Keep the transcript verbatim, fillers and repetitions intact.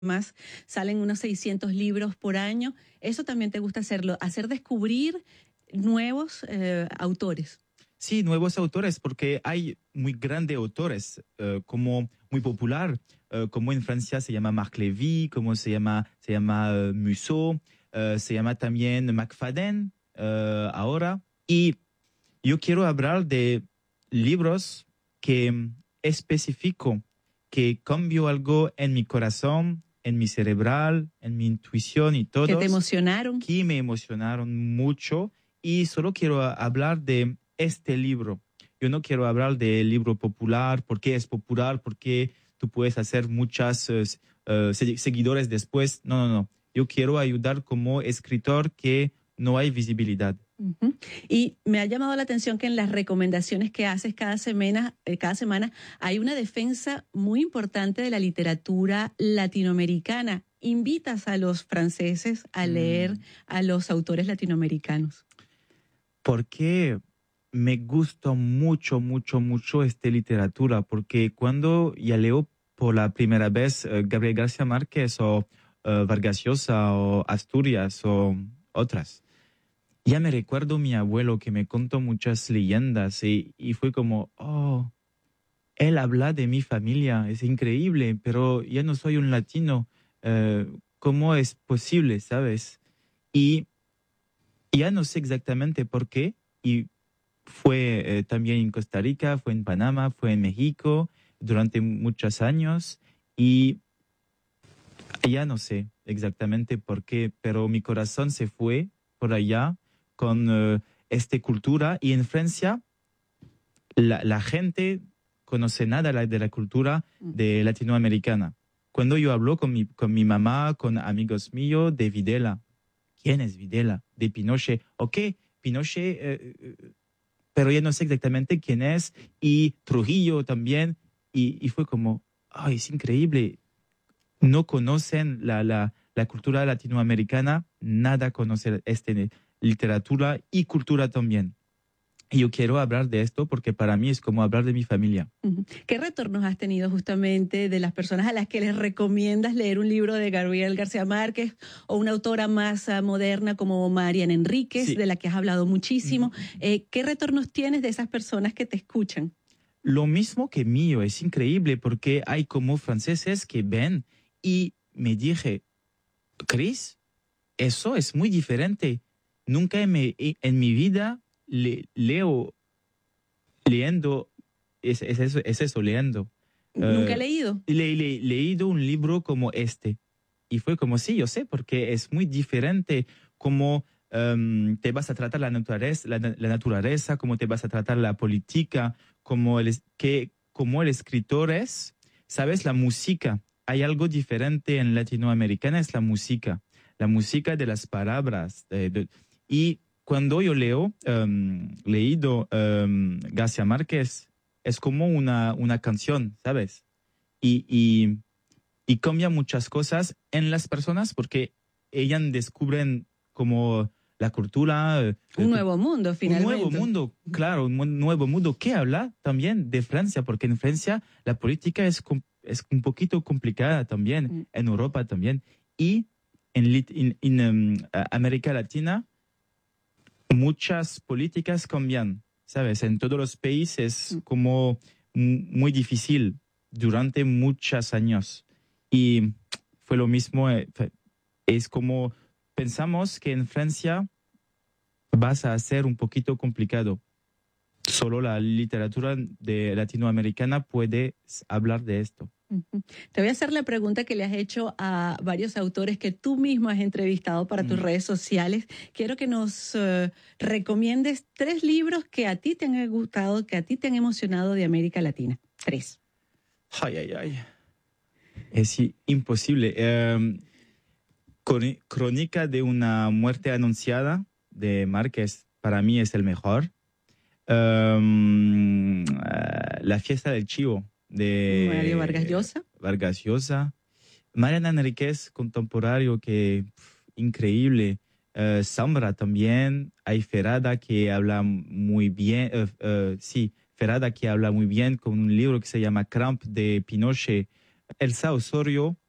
más salen unos seiscientos libros por año. Eso también te gusta hacerlo, hacer descubrir nuevos eh, autores. Sí, nuevos autores, porque hay muy grandes autores, eh, como muy popular, eh, como en Francia se llama Marc Lévy, como se llama, se llama eh, Musso, eh, se llama también McFadden eh, ahora. Y yo quiero hablar de libros que mm, específico, que cambió algo en mi corazón, en mi cerebral, en mi intuición y ¿Que te todos, emocionaron? que me emocionaron mucho. Y solo quiero a- hablar de este libro. Yo no quiero hablar del libro popular, por qué es popular, por qué tú puedes hacer muchas eh, s- eh, se- seguidores después. No, no, no. Yo quiero ayudar como escritor que no hay visibilidad. Ujú. Y me ha llamado la atención que en las recomendaciones que haces cada semana, eh, cada semana hay una defensa muy importante de la literatura latinoamericana. Invitas a los franceses a leer Mm. a los autores latinoamericanos. Porque me gusta mucho, mucho, mucho esta literatura, porque cuando ya leo por la primera vez eh, Gabriel García Márquez o eh, Vargas Llosa o Asturias o otras, ya me recuerdo mi abuelo que me contó muchas leyendas y, y fue como, oh, él habla de mi familia, es increíble, pero ya no soy un latino, eh, ¿cómo es posible, sabes? Y ya no sé exactamente por qué, y fue eh, también en Costa Rica, fue en Panamá, fue en México durante muchos años y ya no sé exactamente por qué, pero mi corazón se fue por allá con eh, esta cultura y en Francia la, la gente conoce nada la- de la cultura de latinoamericana. Cuando yo hablo con mi, con mi mamá, con amigos míos de Videla, ¿quién es Videla? De Pinochet. Ok, Pinochet eh, eh, pero ya no sé exactamente quién es, y Trujillo también, y, y fue como, ay, es increíble, no conocen la, la, la cultura latinoamericana, nada conocen esta literatura y cultura también. Y yo quiero hablar de esto porque para mí es como hablar de mi familia. Ujú. ¿Qué retornos has tenido justamente de las personas a las que les recomiendas leer un libro de Gabriel García Márquez o una autora más uh, moderna como Mariana Enríquez, Sí. de la que has hablado muchísimo? Mm, Eh, ¿Qué retornos tienes de esas personas que te escuchan? Lo mismo que mío, es increíble porque hay como franceses que ven y me dije, Chris, eso es muy diferente. Nunca en mi, en mi vida le- leo, leyendo, es, es eso, es eso, leyendo. ¿Nunca he Eh, leído? le, le- leído un libro como este. Y fue como, sí, yo sé, porque es muy diferente cómo em, te vas a tratar la naturaleza, la, la naturaleza, cómo te vas a tratar la política, cómo el, es- que, cómo el escritor es. ¿Sabes? La música. Hay algo diferente en latinoamericana, es la música. La música de las palabras. de- de- y cuando yo leo, em, leído em, García Márquez, es como una, una canción, ¿sabes? Y, y, y cambia muchas cosas en las personas porque ellas descubren como la cultura, eh, Un tú- nuevo mundo, un nuevo finalmente. mundo, claro, un mu- nuevo mundo que habla también de Francia, porque en Francia la política es, com- es un poquito complicada también, Mm. en Europa también, y en, lit- en, en, em, a- América Latina muchas políticas cambian, ¿sabes? En todos los países Mm. como m- muy difícil durante muchos años. Y fue lo mismo, eh, fe- es como pensamos que en Francia vas a ser un poquito complicado. Solo la literatura de latinoamericana puede s- hablar de esto. Ujú. Te voy a hacer la pregunta que le has hecho a varios autores que tú mismo has entrevistado para tus Mm. redes sociales. Quiero que nos eh, recomiendes tres libros que a ti te han gustado, que a ti te han emocionado de América Latina. Tres. Ay, ay, ay. Es i- imposible. Em, Cróni- Crónica de una muerte anunciada de Márquez, para mí es el mejor. Um, ah, La fiesta del chivo Mario Vargas de Llosa. Vargas Llosa. Mariana Enríquez, contemporáneo, que pf, increíble. Eh, Sombra también. Hay Ferada que habla muy bien. eh, eh, sí, Ferada que habla muy bien con un libro que se llama Cramp de Pinochet. Elsa Osorio